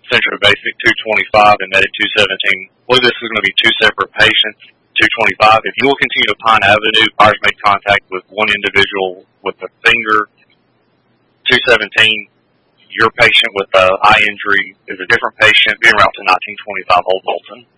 Central Basic 225 and Medic 217. Well, this is going to be two separate patients. 225. If you will continue to Pine Avenue, fires made contact with one individual with a finger. 217. Your patient with the eye injury is a different patient being routed to 1925 Old Bolton.